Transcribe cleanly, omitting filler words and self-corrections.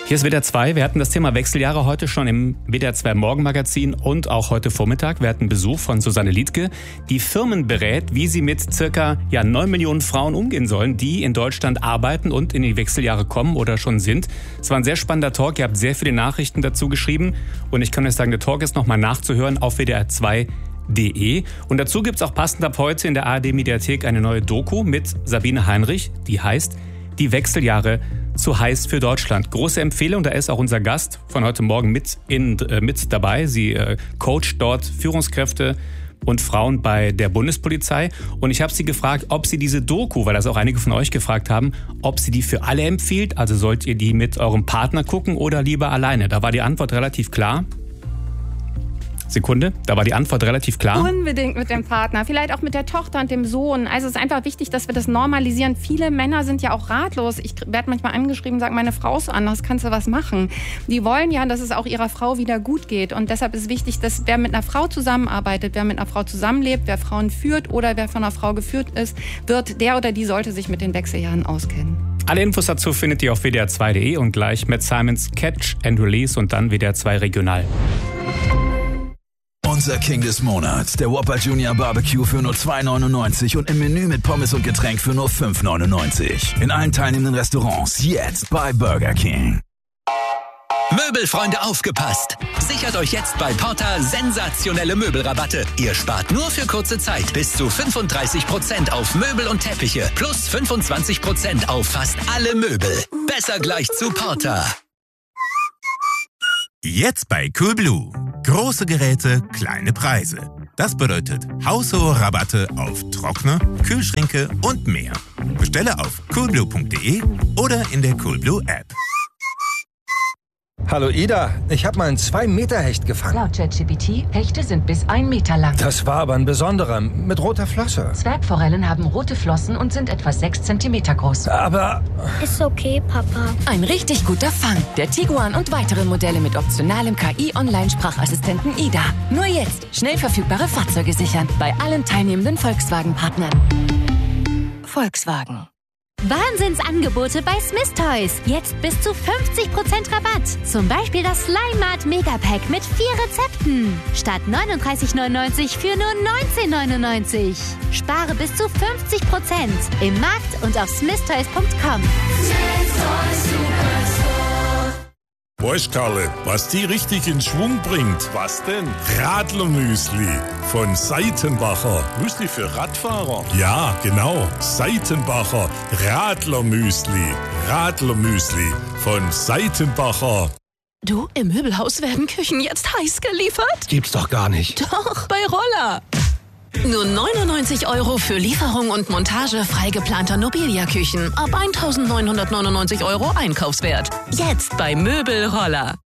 Hier ist WDR 2. Wir hatten das Thema Wechseljahre heute schon im WDR 2 Morgenmagazin und auch heute Vormittag. Wir hatten Besuch von Susanne Liedtke, die Firmen berät, wie sie mit circa 9 Millionen Frauen umgehen sollen, die in Deutschland arbeiten und in die Wechseljahre kommen oder schon sind. Es war ein sehr spannender Talk. Ihr habt sehr viele Nachrichten dazu geschrieben. Und ich kann euch sagen, der Talk ist nochmal nachzuhören auf WDR2.de. Und dazu gibt es auch passend ab heute in der ARD-Mediathek eine neue Doku mit Sabine Heinrich, die heißt Die Wechseljahre zu heiß für Deutschland. Große Empfehlung, da ist auch unser Gast von heute Morgen mit dabei. Sie coacht dort Führungskräfte und Frauen bei der Bundespolizei. Und ich habe sie gefragt, ob sie diese Doku, weil das auch einige von euch gefragt haben, ob sie die für alle empfiehlt. Also sollt ihr die mit eurem Partner gucken oder lieber alleine? Da war die Antwort relativ klar. Sekunde, da war die Antwort relativ klar. Unbedingt mit dem Partner, vielleicht auch mit der Tochter und dem Sohn. Also es ist einfach wichtig, dass wir das normalisieren. Viele Männer sind ja auch ratlos. Ich werde manchmal angeschrieben und sage, meine Frau ist so anders, kannst du was machen? Die wollen ja, dass es auch ihrer Frau wieder gut geht. Und deshalb ist wichtig, dass wer mit einer Frau zusammenarbeitet, wer mit einer Frau zusammenlebt, wer Frauen führt oder wer von einer Frau geführt wird, der oder die sollte sich mit den Wechseljahren auskennen. Alle Infos dazu findet ihr auf WDR2.de und gleich Matt Simons Catch and Release und dann WDR 2 Regional. Unser King des Monats, der Whopper Junior Barbecue für nur 2,99 und im Menü mit Pommes und Getränk für nur 5,99. In allen teilnehmenden Restaurants jetzt bei Burger King. Möbelfreunde, aufgepasst! Sichert euch jetzt bei Porta sensationelle Möbelrabatte. Ihr spart nur für kurze Zeit bis zu 35% auf Möbel und Teppiche plus 25% auf fast alle Möbel. Besser gleich zu Porta. Jetzt bei Coolblue. Große Geräte, kleine Preise. Das bedeutet haushohe Rabatte auf Trockner, Kühlschränke und mehr. Bestelle auf coolblue.de oder in der Coolblue App. Hallo Ida, ich habe mal einen 2-Meter-Hecht gefangen. Laut ChatGPT, Hechte sind bis 1 Meter lang. Das war aber ein besonderer, mit roter Flosse. Zwergforellen haben rote Flossen und sind etwa 6 Zentimeter groß. Aber... Ist okay, Papa. Ein richtig guter Fang. Der Tiguan und weitere Modelle mit optionalem KI-Online-Sprachassistenten Ida. Nur jetzt schnell verfügbare Fahrzeuge sichern. Bei allen teilnehmenden Volkswagen-Partnern. Volkswagen. Wahnsinnsangebote bei Smith Toys. Jetzt bis zu 50% Rabatt. Zum Beispiel das Slime Mart Megapack mit 4 Rezepten. Statt 39,99 für nur 19,99. Spare bis zu 50% im Markt und auf smithtoys.com. Weißt Karle, was die richtig in Schwung bringt? Was denn? Radlermüsli von Seitenbacher. Müsli für Radfahrer? Ja, genau. Seitenbacher Radlermüsli. Radlermüsli von Seitenbacher. Du, im Möbelhaus werden Küchen jetzt heiß geliefert? Gibt's doch gar nicht. Doch, bei Roller. Nur 99 € für Lieferung und Montage frei geplanter Nobilia-Küchen ab 1.999 € Einkaufswert. Jetzt bei Möbelroller.